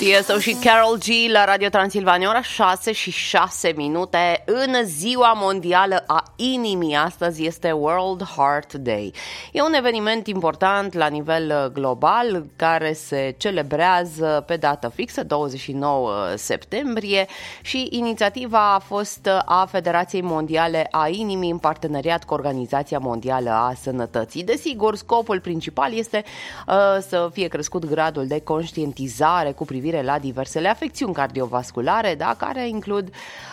TSO și Carol G la Radio Transilvania, ora 6:06 în ziua mondială a inimii. Astăzi este World Heart Day. E un eveniment important la nivel global care se celebrează pe dată fixă, 29 septembrie, și inițiativa a fost a Federației Mondiale a Inimii în parteneriat cu Organizația Mondială a Sănătății. Desigur, scopul principal este să fie crescut gradul de conștientizare cu privire la diversele afecțiuni cardiovasculare, da, care includ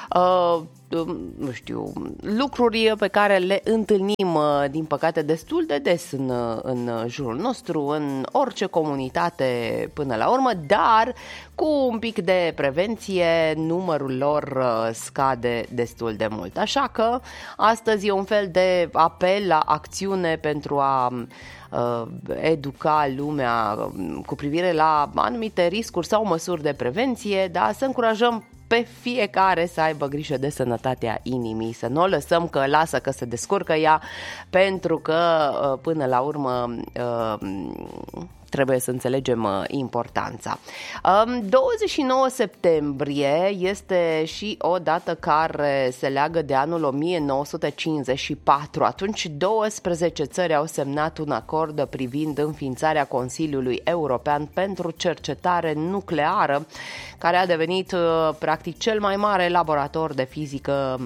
lucruri pe care le întâlnim, din păcate, destul de des în jurul nostru, în orice comunitate până la urmă, dar cu un pic de prevenție numărul lor scade destul de mult. Așa că astăzi e un fel de apel la acțiune pentru a educa lumea cu privire la anumite riscuri sau măsuri de prevenție, da, să încurajăm pe fiecare să aibă grijă de sănătatea inimii, să nu o lăsăm că lasă că se descurcă ea, pentru că până la urmă trebuie să înțelegem importanța. 29 septembrie este și o dată care se leagă de anul 1954. Atunci 12 țări au semnat un acord privind înființarea Consiliului European pentru Cercetare Nucleară, care a devenit practic cel mai mare laborator de fizică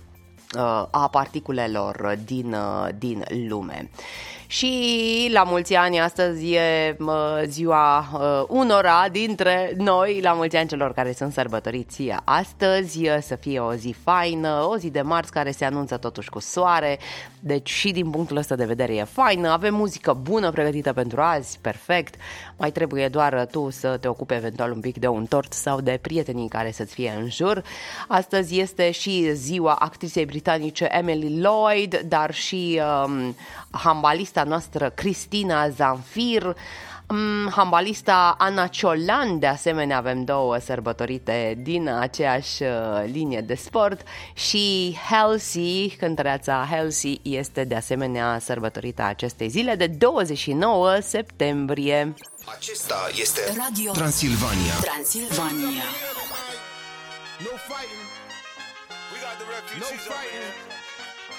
a particulelor din lume. Și la mulți ani, astăzi e ziua unora dintre noi, la mulți ani celor care sunt sărbătoriți astăzi, să fie o zi faină, o zi de marți care se anunță totuși cu soare, deci și din punctul ăsta de vedere e faină, avem muzică bună pregătită pentru azi, perfect, mai trebuie doar tu să te ocupi eventual un pic de un tort sau de prietenii care să-ți fie în jur. Astăzi este și ziua actrisei britanice Emily Lloyd, dar și handbalista noastră Cristina Zanfir, handbalista Ana Ciolan, de asemenea avem două sărbătorite din aceeași linie de sport, și Halsey, cântăreața Halsey, este de asemenea sărbătorită acestei zile de 29 septembrie. Acesta este Radio Transilvania. Transilvania. No fighting. We got the refugees. No fighting.